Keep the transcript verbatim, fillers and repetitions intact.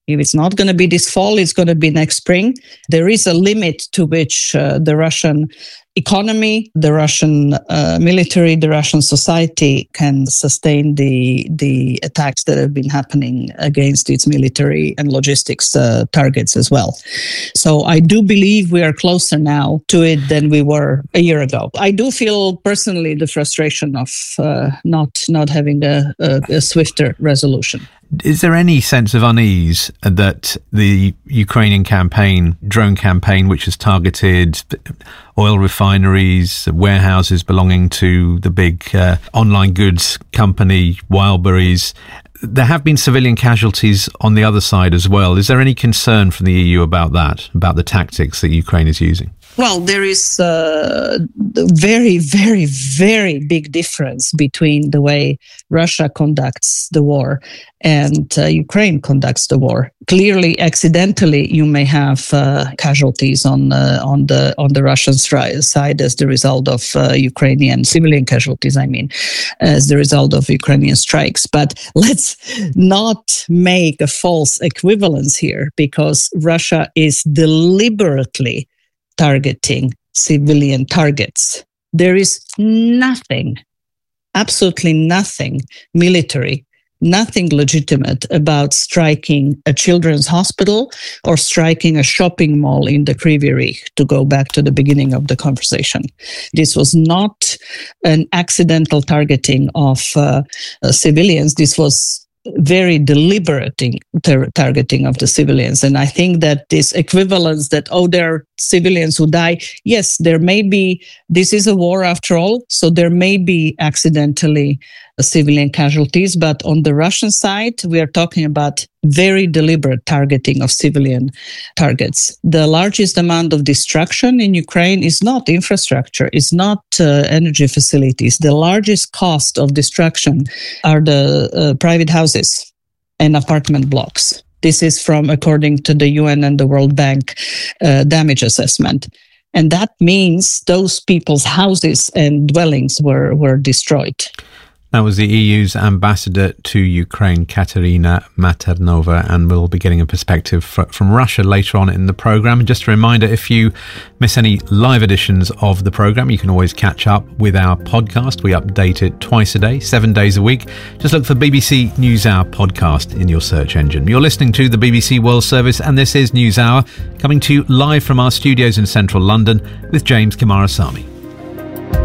If it's not going to be this fall, it's going to be next spring. There is a limit to which uh, the Russian economy, the Russian uh, military, the Russian society can sustain the the attacks that have been happening against its military and logistics uh, targets as well. So I do believe we are closer now to it than we were a year ago. I do feel personally the frustration of uh, not not having a, a, a swifter resolution. Is there any sense of unease that the Ukrainian campaign, drone campaign, which has targeted oil refineries, warehouses belonging to the big uh, online goods company Wildberries, there have been civilian casualties on the other side as well. Is there any concern from the E U about that, about the tactics that Ukraine is using? Well, there is a very, very, very big difference between the way Russia conducts the war and uh, Ukraine conducts the war. Clearly, accidentally, you may have uh, casualties on uh, on the on the Russian stri- side as the result of uh, Ukrainian civilian casualties. I mean, as the result of Ukrainian strikes. But let's not make a false equivalence here, because Russia is deliberately targeting civilian targets. There is nothing, absolutely nothing military, nothing legitimate about striking a children's hospital or striking a shopping mall in the Kryvyi Rih, to go back to the beginning of the conversation. This was not an accidental targeting of uh, uh, civilians. This was very deliberate tar- targeting of the civilians. And I think that this equivalence that, oh, there are civilians who die. Yes, there may be, this is a war after all, so there may be accidentally civilian casualties, but on the Russian side, we are talking about very deliberate targeting of civilian targets. The largest amount of destruction in Ukraine is not infrastructure, is not uh, energy facilities. The largest cost of destruction are the uh, private houses and apartment blocks. This is from, according to the U N and the World Bank uh, damage assessment. And that means those people's houses and dwellings were, were destroyed. That was the E U's ambassador to Ukraine, Katerina Maternova, and we'll be getting a perspective from Russia later on in the programme. And just a reminder, if you miss any live editions of the programme, you can always catch up with our podcast. We update it twice a day, seven days a week. Just look for B B C NewsHour podcast in your search engine. You're listening to the B B C World Service, and this is NewsHour, coming to you live from our studios in central London with James Kimarasamy.